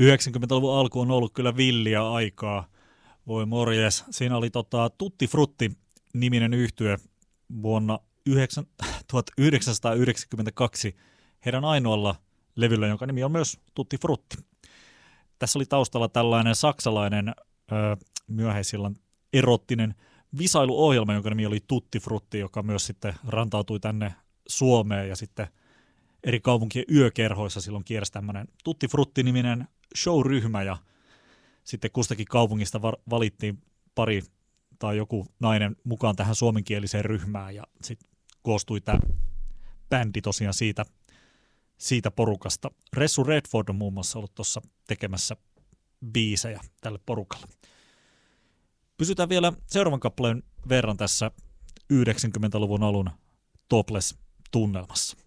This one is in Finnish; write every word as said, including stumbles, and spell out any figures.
yhdeksänkymmentäluvun alku on ollut kyllä villiä aikaa. Voi morjes. Siinä oli tota, Tutti Frutti-niminen yhtye vuonna tuhatyhdeksänsataayhdeksänkymmentäkaksi heidän ainoalla levyllä, jonka nimi on myös Tutti Frutti. Tässä oli taustalla tällainen saksalainen ö, myöhäisillan erottinen visailuohjelma, jonka nimi oli Tutti Frutti, joka myös sitten rantautui tänne Suomeen ja sitten eri kaupunkien yökerhoissa silloin kiersi tämmöinen Tutti Frutti-niminen showryhmä ja sitten kustakin kaupungista var- valittiin pari tai joku nainen mukaan tähän suomenkieliseen ryhmään ja sitten koostui tämä bändi tosiaan siitä, siitä porukasta. Ressu Redford on muun muassa ollut tuossa tekemässä biisejä tälle porukalle. Pysytään vielä seuraavan kappaleen verran tässä yhdeksänkymmentäluvun alun topless-tunnelmassa.